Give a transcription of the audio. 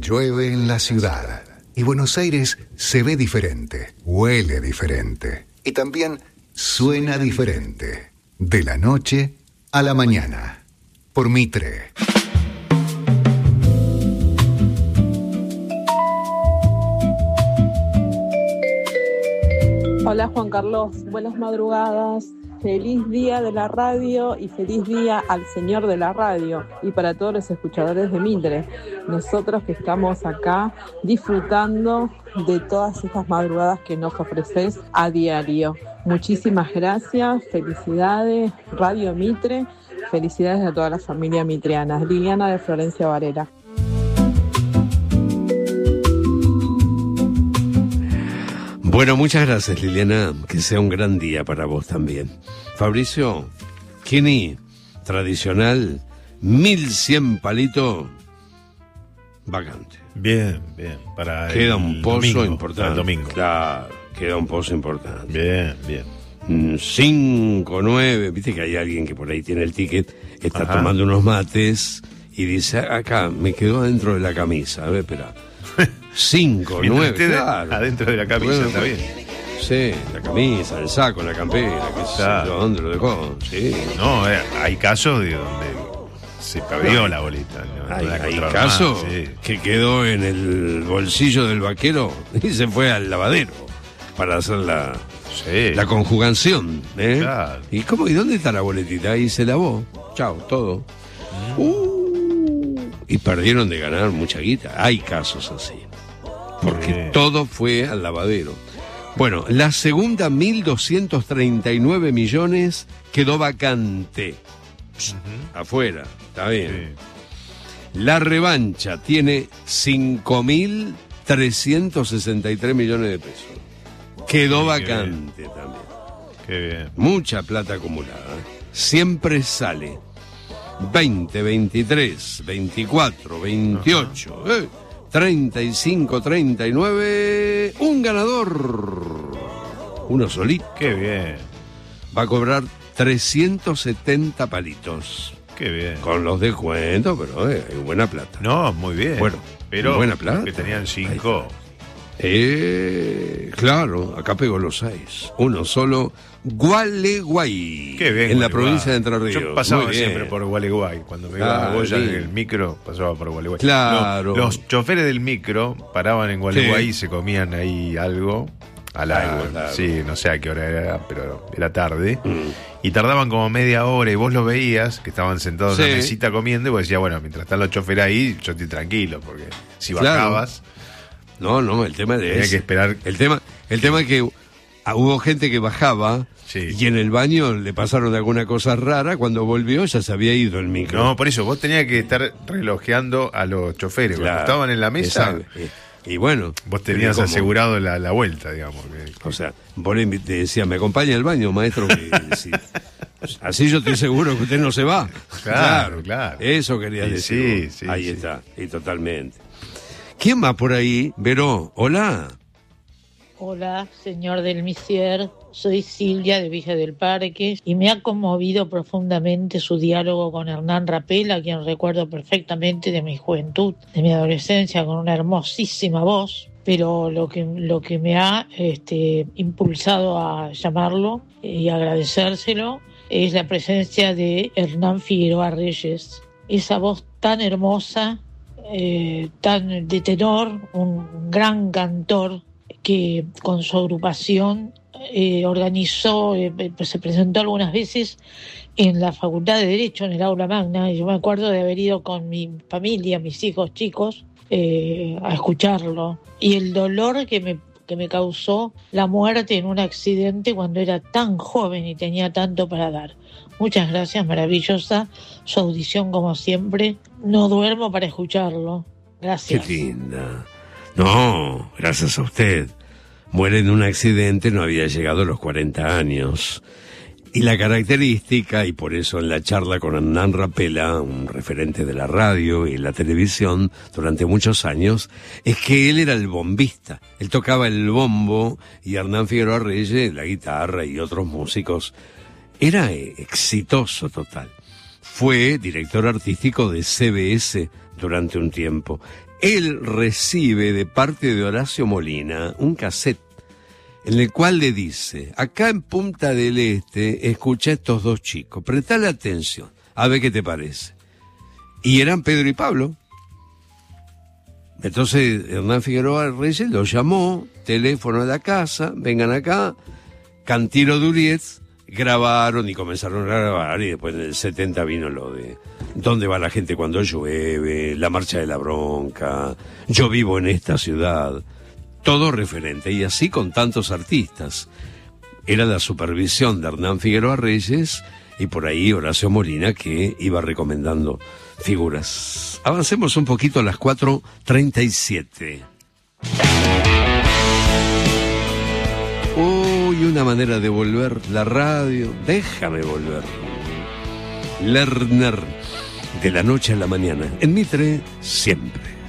Llueve en la ciudad y Buenos Aires se ve diferente, huele diferente y también suena diferente. De la noche a la mañana. Por Mitre. Hola Juan Carlos, buenas madrugadas. Feliz día de la radio y feliz día al señor de la radio y para todos los escuchadores de Mitre. Nosotros que estamos acá disfrutando de todas estas madrugadas que nos ofreces a diario. Muchísimas gracias, felicidades Radio Mitre, felicidades a toda la familia mitreana. Liliana de Florencia Varela. Bueno, muchas gracias, Liliana. Que sea un gran día para vos también. Fabricio, Kini, tradicional, 1100 palitos, vacante. Bien. Queda un pozo domingo, importante. Para el domingo. Claro, queda un pozo importante. Bien. 5, 9, viste que hay alguien que por ahí tiene el ticket, está tomando unos mates y dice, acá, me quedó adentro de la camisa. A ver, espera. 5, 9, claro. Adentro de la camisa, bueno, está bien. Sí, la camisa, el saco, la campera, qué sé yo, ¿dónde lo dejó? Sí. No, hay casos de donde se perdió la bolita. ¿no? Hay casos que quedó en el bolsillo del vaquero y se fue al lavadero para hacer la conjugación. Claro. ¿Y dónde está la boletita? Ahí se lavó. Chao, todo. Y perdieron de ganar mucha guita. Hay casos así. Porque todo fue al lavadero. Bueno, la segunda, 1.239 millones, quedó vacante. Afuera, está bien. La revancha tiene 5.363 millones de pesos. Quedó vacante también. Qué bien. Mucha plata acumulada. Siempre sale 20, 23, 24, 28, 35, 39. Un ganador. Uno solito. Qué bien. Va a cobrar 370 palitos. Qué bien. Con los descuentos, pero hay buena plata. No, muy bien. Bueno, pero buena plata. Que tenían 5. Claro, acá pegó los 6. Uno solo, Gualeguay. Qué bien. En la provincia de Entre Ríos. Yo pasaba siempre por Gualeguay. Cuando me iba a Goya en el micro, pasaba por Gualeguay. Claro. Los choferes del micro paraban en Gualeguay y se comían ahí algo. Claro. Sí, no sé a qué hora era, pero era tarde. Y tardaban como media hora y vos los veías que estaban sentados en la mesita comiendo y vos decías, bueno, mientras están los choferes ahí, yo estoy tranquilo, porque si bajabas... No, el tema tenía que esperar. El tema es que hubo gente que bajaba y en el baño le pasaron alguna cosa rara. Cuando volvió ya se había ido el micro. No, por eso vos tenías que estar relojeando a los choferes. Cuando estaban en la mesa. Y bueno, vos tenías asegurado la vuelta, digamos. O sea, vos le decías, ¿me acompaña al baño, maestro? Así yo estoy seguro que usted no se va. Claro. Eso quería decir. Sí, ahí está, y totalmente. ¿Quién va por ahí? Veró, hola. Hola, señor del Misier. Soy Silvia de Villa del Parque y me ha conmovido profundamente su diálogo con Hernán Rapela, a quien recuerdo perfectamente de mi juventud, de mi adolescencia, con una hermosísima voz. Pero lo que me ha impulsado a llamarlo y agradecérselo es la presencia de Hernán Figueroa Reyes. Esa voz tan hermosa, tan de tenor, un gran cantor que con su agrupación organizó, se presentó algunas veces en la Facultad de Derecho, en el aula magna, y yo me acuerdo de haber ido con mi familia, mis hijos chicos, a escucharlo, y el dolor que me causó la muerte en un accidente cuando era tan joven y tenía tanto para dar. Muchas gracias, maravillosa su audición como siempre. No duermo para escucharlo. Gracias. Qué linda. No, gracias a usted. Muere en un accidente, no había llegado a los 40 años. Y la característica, y por eso en la charla con Hernán Rapela, un referente de la radio y la televisión durante muchos años, es que él era el bombista. Él tocaba el bombo y Hernán Figueroa Reyes la guitarra y otros músicos. Era exitoso total. Fue director artístico de CBS durante un tiempo. Él recibe de parte de Horacio Molina un cassette en el cual le dice: acá en Punta del Este escuché a estos dos chicos, prestale atención, a ver qué te parece. Y eran Pedro y Pablo. Entonces Hernán Figueroa Reyes los llamó, teléfono de la casa, vengan acá, Cantilo Durietz, grabaron y comenzaron a grabar, y después en el 70 vino lo de ¿Dónde va la gente cuando llueve?, La marcha de la bronca, Yo vivo en esta ciudad, todo referente, y así con tantos artistas. Era la supervisión de Hernán Figueroa Reyes y por ahí Horacio Molina, que iba recomendando figuras. Avancemos un poquito a las 4:37. Uy, una manera de volver la radio. Déjame volver. Lerner, de la noche a la mañana. En Mitre, siempre.